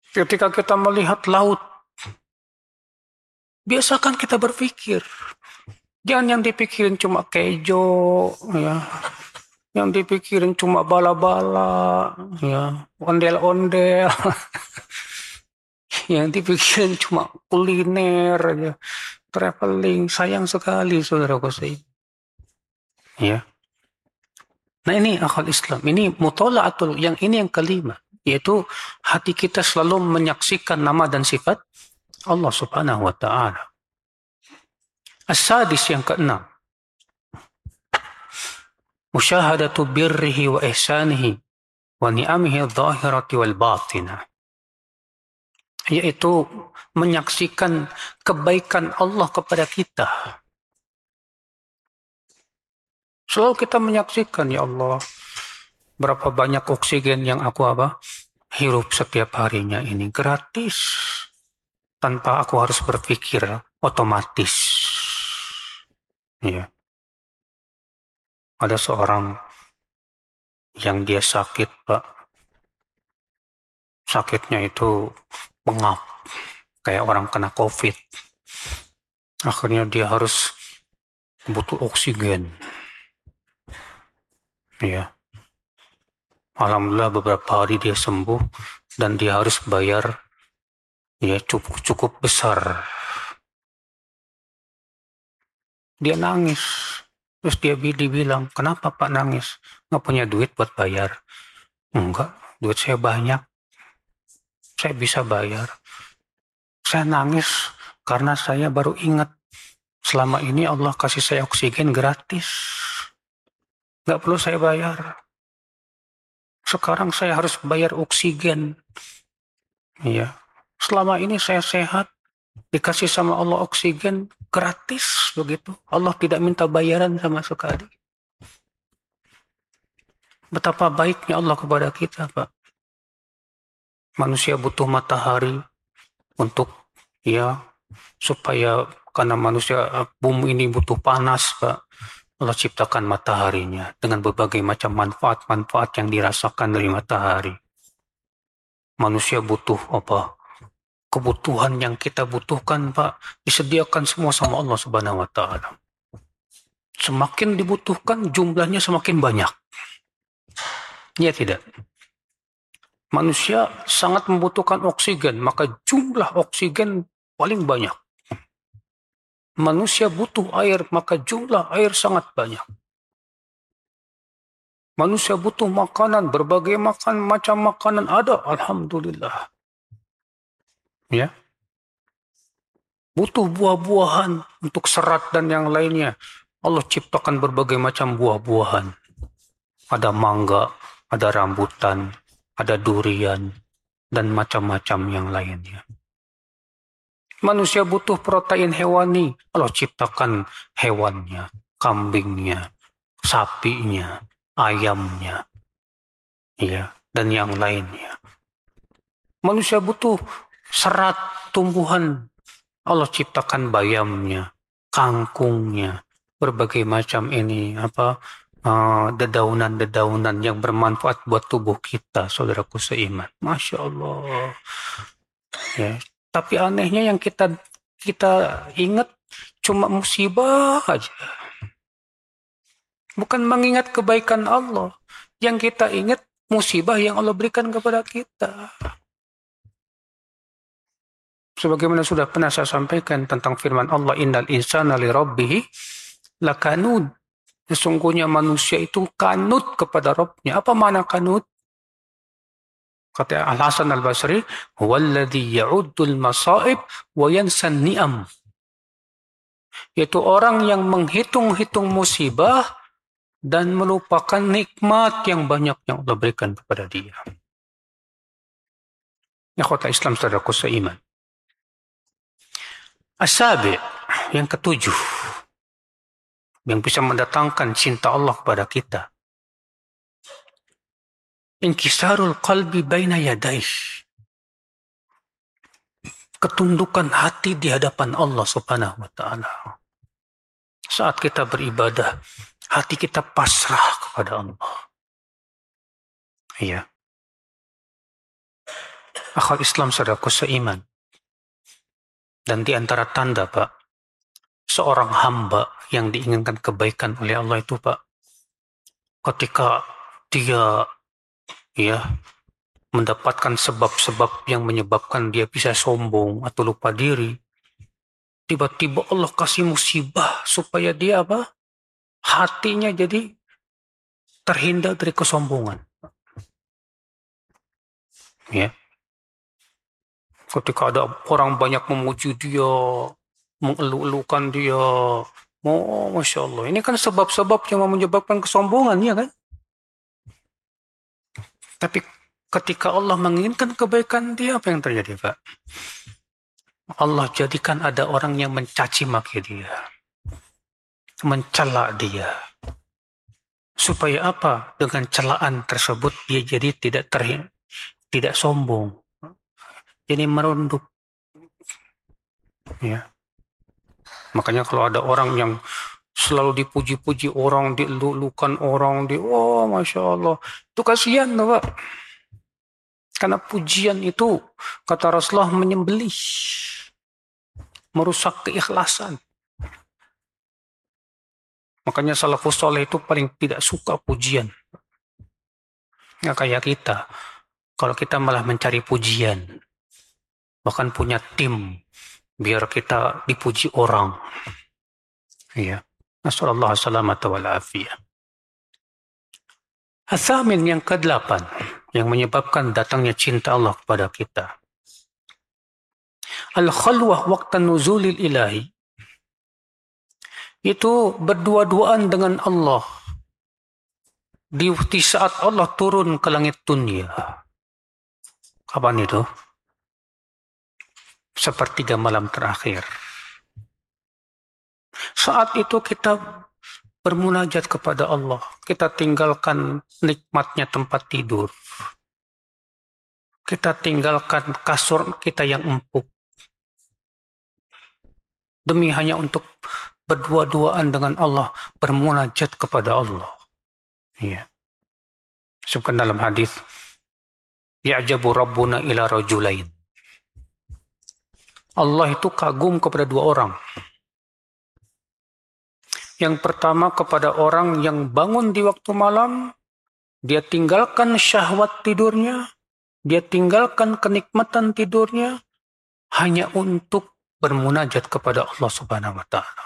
Ketika kita melihat laut, biasakan kita berpikir. Jangan yang dipikirin cuma kejo, ya. Yang dipikirin cuma bala-bala, ya, ondel-ondel. Yang dipikirin cuma kuliner aja, traveling. Sayang sekali, saudaraku saya. Ya. Nah ini akal Islam. Ini mutola'atul, yang kelima. Yaitu hati kita selalu menyaksikan nama dan sifat Allah subhanahu wa ta'ala. As-sadis yang keenam. Musyahadatu birrihi wa ihsanihi wa ni'amihi dhahirati wal batinah. Yaitu menyaksikan kebaikan Allah kepada kita. Selalu kita menyaksikan, ya Allah, berapa banyak oksigen yang aku hirup setiap harinya ini gratis. Tanpa aku harus berpikir, otomatis. Ya. Ada seorang yang dia sakit, Pak. Sakitnya itu pengap, kayak orang kena COVID. Akhirnya dia harus butuh oksigen. Ya. Alhamdulillah beberapa hari dia sembuh dan dia harus bayar ya cukup besar. Dia nangis. Terus dia bilang, kenapa Pak nangis? Nggak punya duit buat bayar. Enggak, duit saya banyak. Saya bisa bayar. Saya nangis karena saya baru ingat selama ini Allah kasih saya oksigen gratis. Nggak perlu saya bayar. Sekarang saya harus bayar oksigen. Iya. Selama ini saya sehat, dikasih sama Allah oksigen gratis begitu. Allah tidak minta bayaran sama sekali. Betapa baiknya Allah kepada kita, Pak. Manusia butuh matahari untuk supaya karena manusia bumi ini butuh panas, Pak. Allah ciptakan mataharinya dengan berbagai macam manfaat-manfaat yang dirasakan dari matahari. Manusia butuh kebutuhan yang kita butuhkan, Pak, disediakan semua sama Allah Subhanahu wa taala. Semakin dibutuhkan, jumlahnya semakin banyak. Ya tidak? Manusia sangat membutuhkan oksigen, maka jumlah oksigen paling banyak. Manusia butuh air, maka jumlah air sangat banyak. Manusia butuh makanan, berbagai macam makanan ada, alhamdulillah. Ya. Butuh buah-buahan untuk serat dan yang lainnya. Allah ciptakan berbagai macam buah-buahan. Ada mangga, ada rambutan, ada durian, dan macam-macam yang lainnya. Manusia butuh protein hewani. Allah ciptakan hewannya, kambingnya, sapinya, ayamnya, ya, dan yang lainnya. Manusia butuh serat tumbuhan. Allah ciptakan bayamnya, kangkungnya, berbagai macam dedaunan-dedaunan yang bermanfaat buat tubuh kita, saudaraku seiman. Masya Allah. Ya. Tapi anehnya yang kita ingat cuma musibah aja. Bukan mengingat kebaikan Allah. Yang kita ingat musibah yang Allah berikan kepada kita. Sebagaimana sudah pernah saya sampaikan tentang firman Allah, innal insana li rabbih lakanud. Sesungguhnya manusia itu kanut kepada Rabbnya. Apa makna kanut? Kata Al-Hasan Al-Basri, huwallazi ya'uddul masaib wa yansan ni'am. Yaitu orang yang menghitung-hitung musibah dan melupakan nikmat yang banyak yang Allah berikan kepada dia. Ikhwata Islam saudaraku seiman. As-sabi, yang ketujuh, yang bisa mendatangkan cinta Allah kepada kita. Inkisarul qalbi baina yadaih. Ketundukan hati di hadapan Allah Subhanahu wa taala. Saat kita beribadah, hati kita pasrah kepada Allah. Iya. Akhwat Islam saudaraku seiman. Dan di antara tanda, Pak, seorang hamba yang diinginkan kebaikan oleh Allah itu, Pak, ketika dia ya mendapatkan sebab-sebab yang menyebabkan dia bisa sombong atau lupa diri, tiba-tiba Allah kasih musibah supaya dia apa? Hatinya jadi terhindar dari kesombongan. Ya, ketika ada orang banyak memuji dia, mengeluh-elukan dia, oh masya Allah, ini kan sebab-sebab yang menyebabkan kesombongan, ya kan? Tapi ketika Allah menginginkan kebaikan dia, apa yang terjadi, Pak? Allah jadikan ada orang yang mencaci maki dia, mencela dia. Supaya apa? Dengan celaan tersebut dia jadi tidak sombong. Jadi merunduk. Ya. Makanya kalau ada orang yang selalu dipuji-puji orang, dilulukan orang, oh Masya Allah. Itu kasihan, Pak. Karena pujian itu, kata Rasulullah, menyembelih. Merusak keikhlasan. Makanya salafus soleh itu paling tidak suka pujian. Nggak kayak kita. Kalau kita malah mencari pujian. Bahkan punya tim. Biar kita dipuji orang. Ya. Nasallallahu salamata wal afiyah. Athamin yang ke-8. Yang menyebabkan datangnya cinta Allah kepada kita. Al-khalwah waqtan nuzulil ilahi. Itu berdua-duaan dengan Allah. Di saat Allah turun ke langit dunia. Kapan itu? Sepertiga malam terakhir. Saat itu kita bermunajat kepada Allah. Kita tinggalkan nikmatnya tempat tidur. Kita tinggalkan kasur kita yang empuk. Demi hanya untuk berdua-duaan dengan Allah, bermunajat kepada Allah. Ya. Sebutkan dalam hadis, ya'jabu rabbuna ila rajulain. Allah itu kagum kepada dua orang. Yang pertama kepada orang yang bangun di waktu malam, dia tinggalkan syahwat tidurnya, dia tinggalkan kenikmatan tidurnya, hanya untuk bermunajat kepada Allah Subhanahu wa Ta'ala.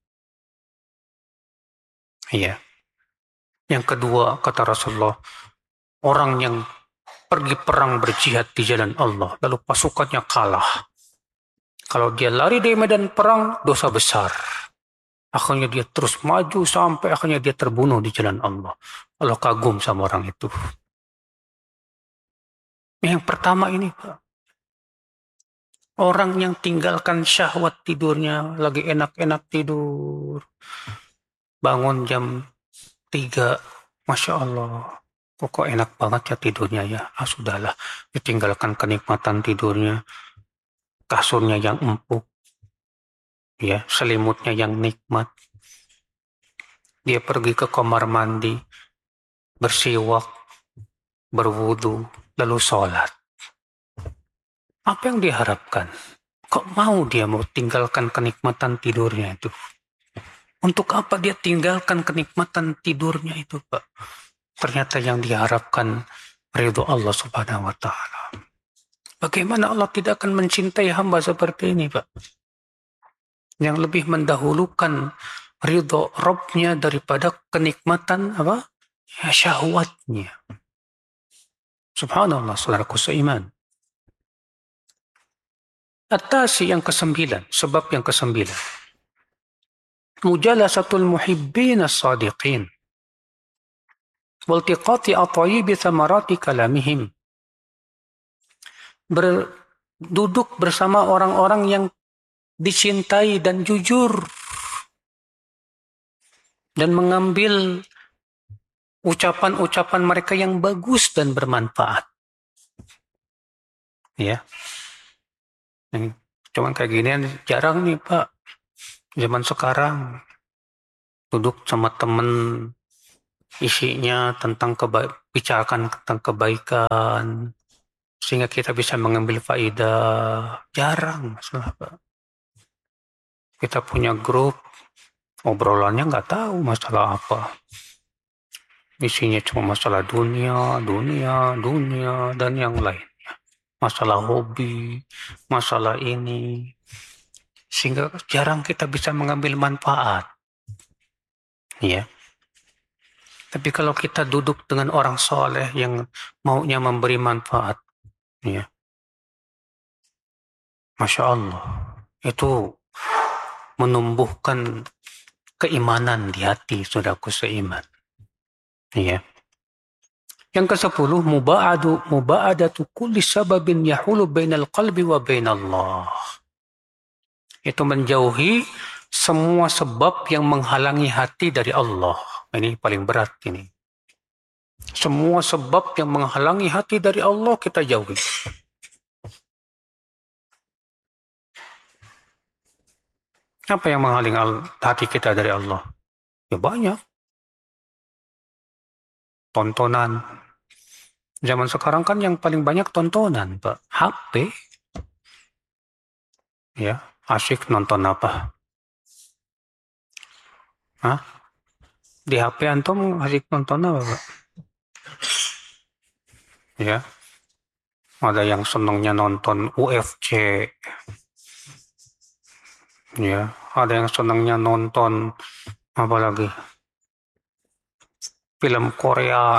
Iya. Yang kedua, kata Rasulullah, orang yang pergi perang berjihad di jalan Allah, lalu pasukannya kalah. Kalau dia lari dari medan perang, dosa besar. Akhirnya dia terus maju sampai akhirnya dia terbunuh di jalan Allah. Allah kagum sama orang itu. Yang pertama ini, Pak. Orang yang tinggalkan syahwat tidurnya, lagi enak-enak tidur. Bangun jam 3, Masya Allah. Kok enak banget ya tidurnya ya. Sudahlah, ditinggalkan kenikmatan tidurnya. Kasurnya yang empuk. Ya, selimutnya yang nikmat. Dia pergi ke kamar mandi, bersiwak, berwudu, lalu sholat. Apa yang diharapkan? Kok mau dia mau tinggalkan kenikmatan tidurnya itu? Untuk apa dia tinggalkan kenikmatan tidurnya itu, Pak? Ternyata yang diharapkan ridho Allah Subhanahu wa Ta'ala. Bagaimana Allah tidak akan mencintai hamba seperti ini, Pak? Yang lebih mendahulukan ridho Rabbnya daripada kenikmatan apa? Ya, syahwatnya. Subhanallah, saudaraku seiman. Atasi yang ke-9, sebab yang ke-9. Mujalasatul muhibbin as-sadiqin. Waltiqati atayibi thamarati kalamihim. Duduk bersama orang-orang yang dicintai dan jujur. Dan mengambil ucapan-ucapan mereka yang bagus dan bermanfaat. Ya. Cuman kayak gini jarang nih, Pak. Zaman sekarang duduk sama temen isinya tentang bicarakan tentang kebaikan, sehingga kita bisa mengambil faidah. Jarang masalah, Pak. Kita punya grup, obrolannya nggak tahu masalah apa. Isinya cuma masalah dunia, dunia, dunia, dan yang lainnya. Masalah hobi, masalah ini. Sehingga jarang kita bisa mengambil manfaat. Ya. Tapi kalau kita duduk dengan orang soleh yang maunya memberi manfaat, ya, Masya Allah, itu menumbuhkan keimanan di hati saudaraku seiman. Ya. Yang ke-10, muba'adatu kulli sababin yahulu bainal qalbi wa bainallah. Itu menjauhi semua sebab yang menghalangi hati dari Allah. Ini paling berat ini. Semua sebab yang menghalangi hati dari Allah kita jauhi. Apa yang menghalangi hati kita dari Allah? Ya banyak. Tontonan. Zaman sekarang kan yang paling banyak tontonan, Pak. HP. Ya, asyik nonton apa? Hah? Di HP antum asyik nonton apa, Pak? Ya. Ada yang senangnya nonton UFC. Ya, ada yang senangnya nonton apa lagi? Film Korea.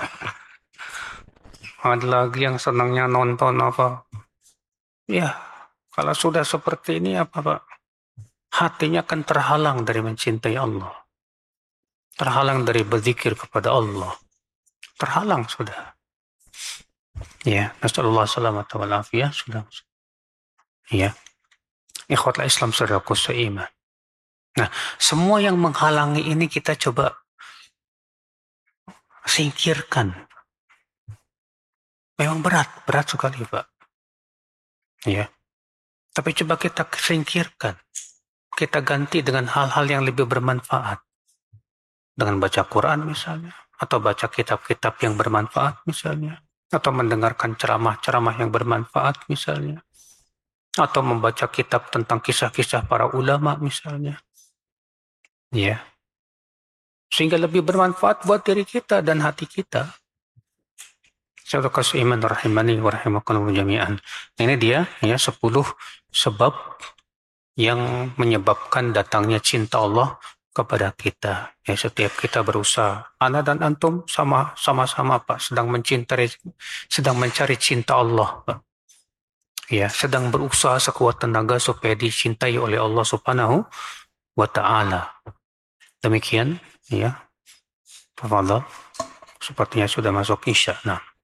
Ada lagi yang senangnya nonton apa? Ya, kalau sudah seperti ini apa, Pak? Hatinya akan terhalang dari mencintai Allah. Terhalang dari berzikir kepada Allah. Terhalang sudah. Ya, nasallallahu salamata wal afiyah sudah. Ya. Ikhwatul Islam saudaraku seiman. Nah, semua yang menghalangi ini kita coba singkirkan. Memang berat sekali, Pak. Ya. Tapi coba kita singkirkan. Kita ganti dengan hal-hal yang lebih bermanfaat. Dengan baca Quran misalnya. Atau baca kitab-kitab yang bermanfaat misalnya. Atau mendengarkan ceramah-ceramah yang bermanfaat misalnya. Atau membaca kitab tentang kisah-kisah para ulama misalnya. Ya. Sehingga lebih bermanfaat buat diri kita dan hati kita. Saudara seiman rahimani wa rahimakumullah jami'an. Ini dia ya 10 sebab yang menyebabkan datangnya cinta Allah kepada kita. Ya, setiap kita berusaha. Ana dan antum sama-sama Pak sedang mencari cinta Allah, Pak. Ya, sedang berusaha sekuat tenaga supaya dicintai oleh Allah Subhanahu wa taala. Demikian ya. Tafadhal. Sepertinya sudah masuk Isya. Nah.